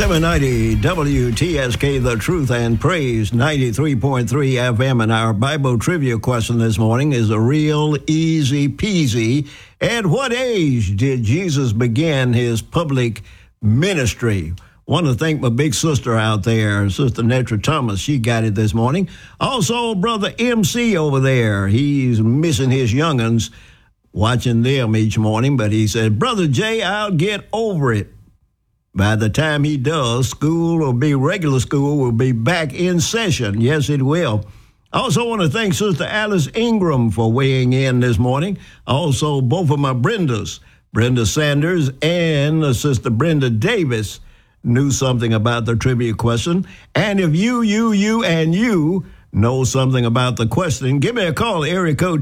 790 WTSK, The Truth and Praise, 93.3 FM. And our Bible trivia question this morning is a real easy peasy. At what age did Jesus begin his public ministry? Want to thank my big sister out there, Sister Netra Thomas. She got it this morning. Also, Brother MC over there. He's missing his young'uns, watching them each morning. But he said, Brother Jay, I'll get over it. By the time he does, school regular school will be back in session. Yes, it will. I also want to thank Sister Alice Ingram for weighing in this morning. Also, both of my Brendas, Brenda Sanders and Sister Brenda Davis, knew something about the trivia question. And if you know something about the question, give me a call, area code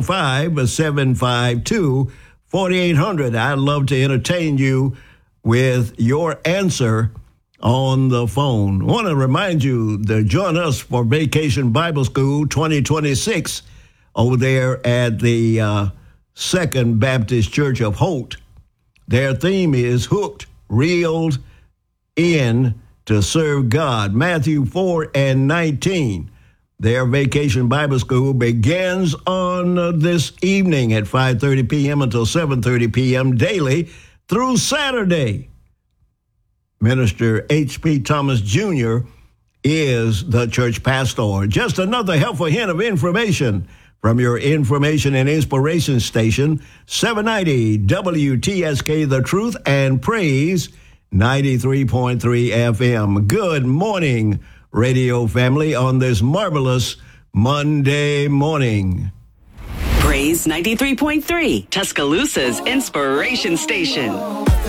205-752-4800. I'd love to entertain you with your answer on the phone. I want to remind you to join us for Vacation Bible School 2026 over there at the Second Baptist Church of Holt. Their theme is Hooked, Reeled In to Serve God. Matthew 4:19. Their Vacation Bible School begins on this evening at 5:30 p.m. until 7:30 p.m. daily through Saturday. Minister H.P. Thomas Jr. is the church pastor. Just another helpful hint of information from your information and inspiration station, 790 WTSK, The Truth and Praise, 93.3 FM. Good morning, radio family, on this marvelous Monday morning. Praise 93.3, Tuscaloosa's inspiration station.